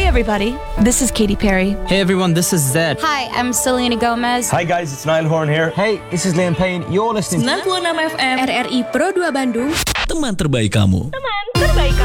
everybody, this is Katy Perry. Hey everyone, this is Zed. Hi, I'm Selena Gomez. Hi guys, it's Niall Horn here. Hey, this is Liam Payne. You're listening to 96 FM RRI Pro 2 Bandung. Teman terbaik kamu. Teman terbaik